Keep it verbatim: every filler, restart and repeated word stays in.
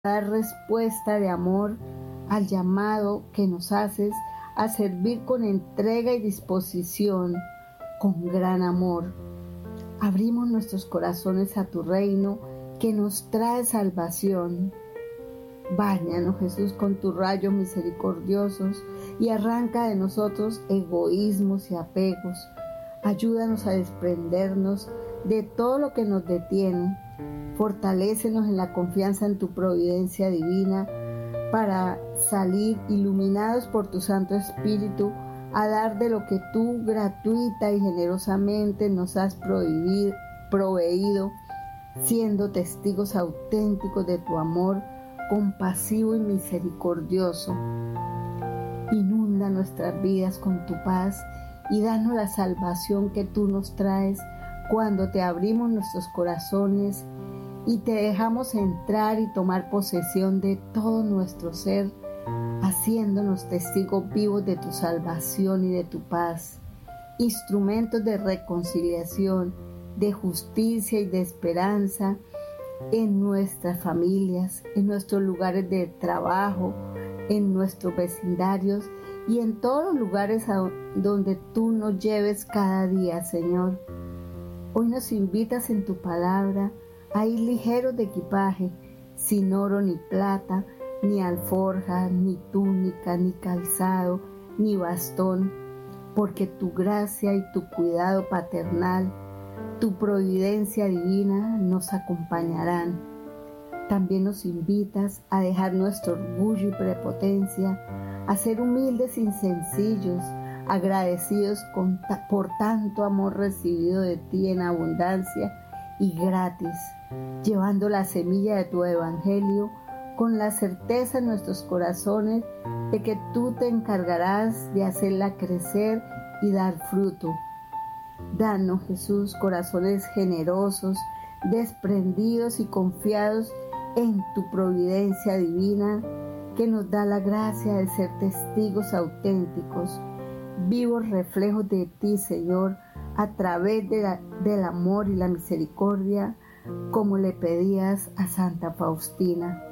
dar respuesta de amor al llamado que nos haces a servir con entrega y disposición, con gran amor. Abrimos nuestros corazones a tu reino que nos trae salvación. Báñanos, Jesús, con tus rayos misericordiosos y arranca de nosotros egoísmos y apegos. Ayúdanos a desprendernos de todo lo que nos detiene. Fortalécenos en la confianza en tu providencia divina para salir iluminados por tu Santo Espíritu a dar de lo que tú gratuita y generosamente nos has prohibido, proveído, siendo testigos auténticos de tu amor compasivo y misericordioso. Inunda nuestras vidas con tu paz y danos la salvación que tú nos traes cuando te abrimos nuestros corazones y te dejamos entrar y tomar posesión de todo nuestro ser, haciéndonos testigos vivos de tu salvación y de tu paz, instrumentos de reconciliación, de justicia y de esperanza en nuestras familias, en nuestros lugares de trabajo, en nuestros vecindarios y en todos los lugares a donde tú nos lleves cada día, Señor. Hoy nos invitas en tu palabra a ir ligeros de equipaje, sin oro ni plata, ni alforja, ni túnica, ni calzado, ni bastón, porque tu gracia y tu cuidado paternal, tu providencia divina nos acompañarán. También nos invitas a dejar nuestro orgullo y prepotencia, a ser humildes y sencillos, agradecidos con ta- por tanto amor recibido de ti en abundancia y gratis, llevando la semilla de tu evangelio con la certeza en nuestros corazones de que tú te encargarás de hacerla crecer y dar fruto. Danos, Jesús, corazones generosos, desprendidos y confiados en tu providencia divina, que nos da la gracia de ser testigos auténticos, vivos reflejos de ti, Señor, a través de la, del amor y la misericordia, como le pedías a Santa Faustina.